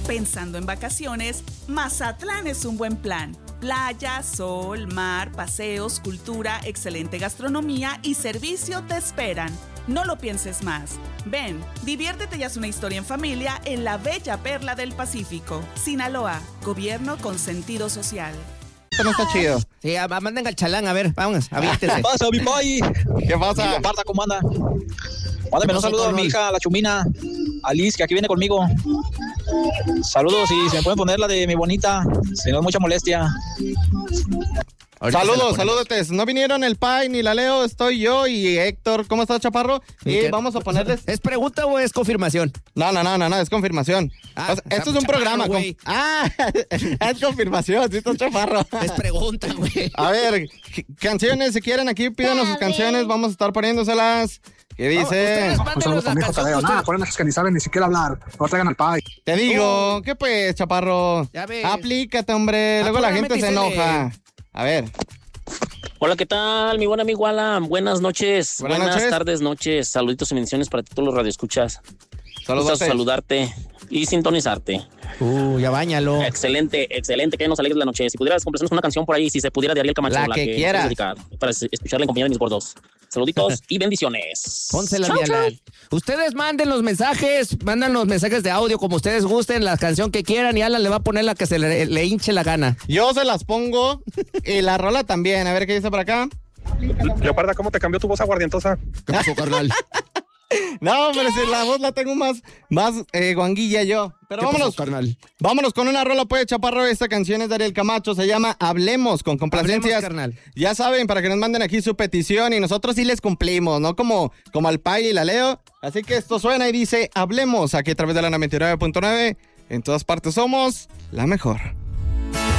Pensando en vacaciones, Mazatlán es un buen plan. Playa, sol, mar, paseos, cultura, excelente gastronomía y servicio te esperan. No lo pienses más. Ven, diviértete y haz una historia en familia en la bella perla del Pacífico. Sinaloa, gobierno con sentido social. Esto no está chido. Sí, manden al chalán, a ver, vamos, avístese. ¿Qué pasa, mi pai? ¿Qué pasa? Aparta, ¿cómo anda? Mándame un saludo a mi hija, la Chumina, Alice, que aquí viene conmigo. Saludos y se me pueden poner la de mi bonita, si no es mucha molestia. Saludos, salúdetes. No vinieron el Pai ni la Leo, estoy yo y Héctor. ¿Cómo estás, Chaparro? Y vamos a ponerles... ¿Es pregunta o es confirmación? No, es confirmación. Esto es un programa. Es confirmación, sí, estás Chaparro. Es pregunta, güey. A ver, canciones, si quieren aquí, pídanos sus canciones, vamos a estar poniéndoselas. ¿Qué dice? Un saludo con mi hijo Tadeo. Nada, ponen esos que ni saben ni siquiera hablar. No traigan al Pai. Te digo, ¿qué pues, Chaparro? Ya ves. Aplícate, hombre. Luego la gente se enoja. A ver. Hola, ¿qué tal? Mi buen amigo Alan. Buenas noches. Buenas tardes, noches. Saluditos y menciones para todos los radioescuchas. Gusto saludarte y sintonizarte. Ya báñalo. Excelente, que nos alegres la noche. Si pudieras complacernos una canción por ahí, si se pudiera, de Ariel Camacho. La que quieras. Para escucharla en compañía de mis gordos. Saluditos y bendiciones. Pónsela, Alan. Ustedes manden los mensajes, mandan los mensajes de audio como ustedes gusten, la canción que quieran y Alan le va a poner la que se le hinche la gana. Yo se las pongo y la rola también. A ver qué dice por acá. Leoparda, ¿cómo te cambió tu voz aguardientosa? ¿Qué pasó, carnal? No, hombre, si la voz la tengo más guanguilla yo. Pero vámonos, carnal. Vámonos con una rola, pues, Chaparro. Esta canción es de Ariel Camacho, se llama Hablemos, con complacencias. Hablemos, carnal. Ya saben, para que nos manden aquí su petición y nosotros sí les cumplimos, ¿no? Como al Pai y la Leo. Así que esto suena y dice, hablemos, aquí a través de la 99.9. En todas partes somos la mejor.